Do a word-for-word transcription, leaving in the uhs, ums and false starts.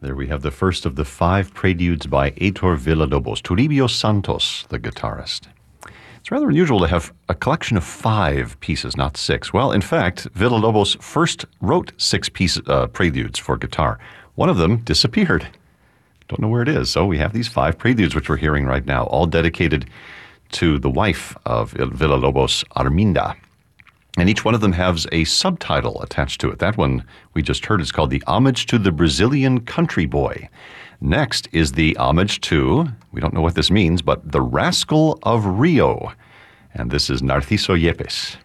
There we have the first of the five preludes by Heitor Villa-Lobos, Toribio Santos, the guitarist. It's rather unusual to have a collection of five pieces, not six. Well, in fact, Villa-Lobos first wrote six piece, uh, preludes for guitar. One of them disappeared. Don't know where it is. So we have these five preludes, which we're hearing right now, all dedicated to the wife of Villa-Lobos, Arminda. And each one of them has a subtitle attached to it. That one we just heard is called The Homage to the Brazilian Country Boy. Next is the Homage to, we don't know what this means, but The Rascal of Rio. And this is Narciso Yepes.